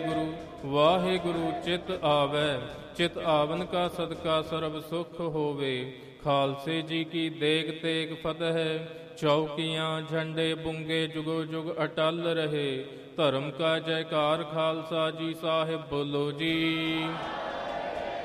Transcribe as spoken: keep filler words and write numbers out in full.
ਗੁਰੂ ਵਾਹਿਗੁਰੂ ਚਿਤ ਆਵੈ, ਚਿਤ ਆਵਨ ਕਾ ਸਦਕਾ ਸਰਬ ਸੁਖ ਹੋਵੇ। ਖਾਲਸੇ ਜੀ ਕੀ ਦੇਗ ਤੇਗ ਫਤਿਹ, ਚੌਕੀਆਂ ਝੰਡੇ ਬੁੰਗੇ ਜੁਗੋ ਜੁਗ ਅਟਲ ਰਹੇ। ਧਰਮ ਕਾ ਜੈਕਾਰ ਖਾਲਸਾ ਜੀ ਸਾਹਿਬ ਬੋਲੋ ਜੀ।